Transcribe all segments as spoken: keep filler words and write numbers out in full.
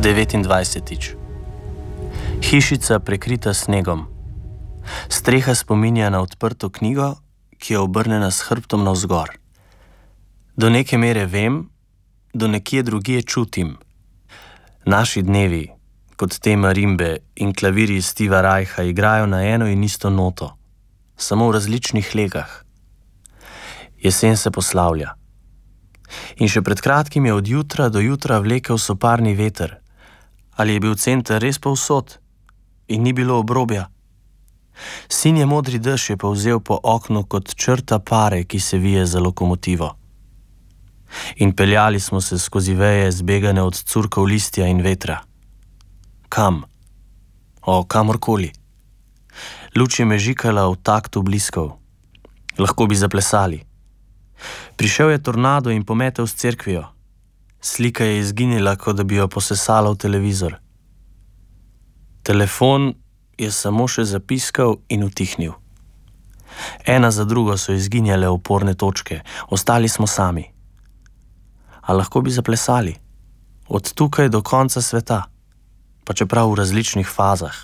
devetindvajsetič. Hišica prekrita snegom. Streha spominja na odprto knjigo, ki je obrnjena s hrbtom navzgor. Do neke mere vem, do nekje drugje čutim. Naši dnevi, kot te marimbe in klaviri Steva Reicha, igrajo na eno in isto noto, samo v različnih legah. Jesen se poslavlja. In še pred kratkim je od jutra do jutra vlekel soparni veter. Ali je bil center res povsod in ni bilo obrobja? Sinje modri dež je povzel po oknu kot črta pare, ki se vije za lokomotivo. In peljali smo se skozi veje, zbegane od curkov listja in vetra. Kam? O, kamorkoli. Luč je mežikala v taktu bliskov. Lahko bi zaplesali. Prišel je tornado in pometel s cerkvijo. Slika je izginila, kot da bi jo posesala v televizor. Telefon je samo še zapiskal in utihnil. Ena za drugo so izginjale oporne točke, ostali smo sami. A lahko bi zaplesali? Od tukaj do konca sveta, pa čeprav v različnih fazah.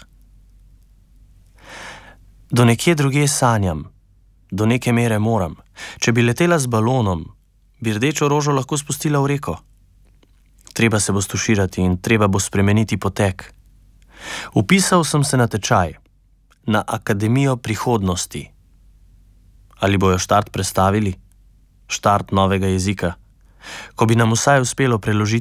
Do nekje drugje sanjam, do neke mere moram. Če bi letela z balonom, bi rdečo rožo lahko spustila v reko. Treba se bo stuširati in treba bo spremeniti potek. Upisal sem se na tečaj, na Akademijo prihodnosti. Ali bojo štart prestavili? Štart novega jezika? Ko bi nam vsaj uspelo preložiti